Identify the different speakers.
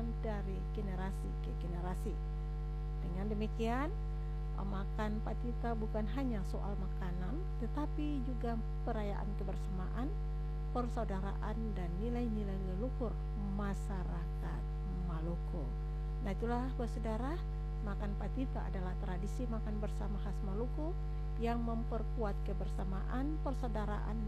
Speaker 1: dari generasi ke generasi. Dengan demikian, makan Patita bukan hanya soal makanan, tetapi juga perayaan kebersamaan, persaudaraan, dan nilai-nilai leluhur masyarakat Maluku. Nah, itulah saudara, makan Patita adalah tradisi makan bersama khas Maluku yang memperkuat kebersamaan, persaudaraan,